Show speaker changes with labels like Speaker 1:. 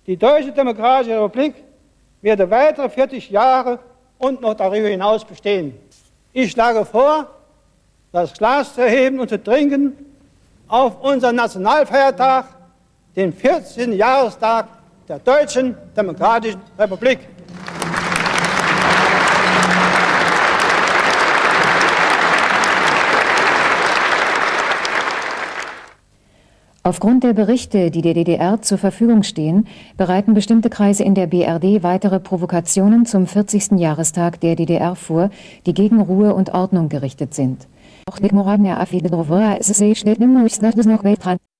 Speaker 1: Die Deutsche Demokratische Republik wird weitere 40 Jahre und noch darüber hinaus bestehen. Ich schlage vor, das Glas zu erheben und zu trinken auf unseren Nationalfeiertag, den 14. Jahrestag der Deutschen Demokratischen Republik.
Speaker 2: Aufgrund der Berichte, die der DDR zur Verfügung stehen, bereiten bestimmte Kreise in der BRD weitere Provokationen zum 40. Jahrestag der DDR vor, die gegen Ruhe und Ordnung gerichtet sind. Auch